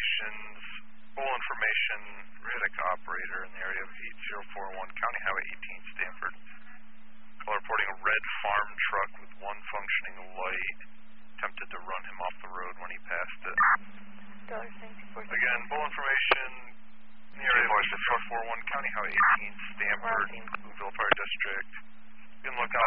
stations, full information, Riddick operator in the area of 8041 County Highway 18, Stanford. Call reporting a red farm truck with one functioning light. Attempted to run him off the road when he passed it. Again, full information in the area of 8041 County Highway 18, Stanford, Louisville Fire District. You can look out